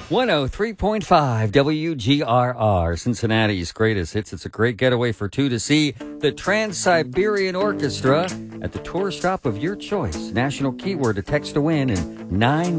103.5 WGRR, Cincinnati's greatest hits. It's a great getaway for two to see the Trans-Siberian Orchestra at the tour stop of your choice. National keyword to text to win and 9